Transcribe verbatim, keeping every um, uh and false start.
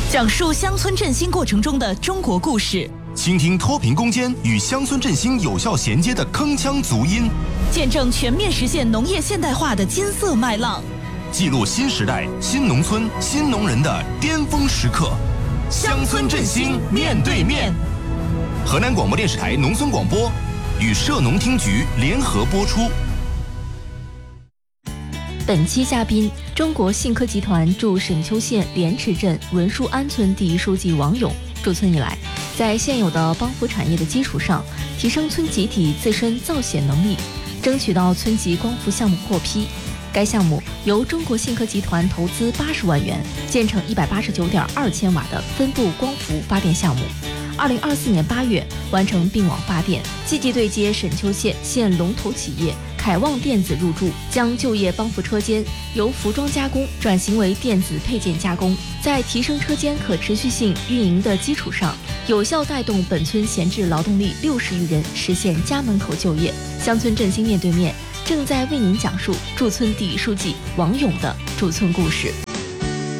讲述乡村振兴过程中的中国故事， 倾听脱贫攻坚与乡村振兴有效衔接的铿锵足音， 见证全面实现农业现代化的金色麦浪， 记录新时代新农村新农人的巅峰时刻。乡村振兴面对面，河南广播电视台农村广播与社农厅局联合播出。 本期嘉宾，中国信科集团驻沈丘县莲池镇文树安村第一书记王勇。驻村以来，在现有的帮扶产业的基础上，提升村集体自身造血能力，争取到村级光伏项目获批。该项目由中国信科集团投资八十万元，建成一百八十九点二千瓦的分布光伏发电项目。二零二四年八月完成并网发电，积极对接沈丘县县龙头企业凯旺电子入驻，将就业帮扶车间由服装加工转型为电子配件加工，在提升车间可持续性运营的基础上，有效带动本村闲置劳动力六十余人实现家门口就业。乡村振兴面对面正在为您讲述驻村第一书记王勇的驻村故事。